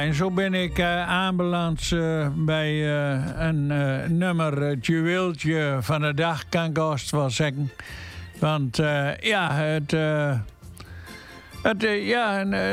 En zo ben ik aanbeland bij een nummer, het juweeltje van de dag, kan ik haast wel zeggen. Want ja,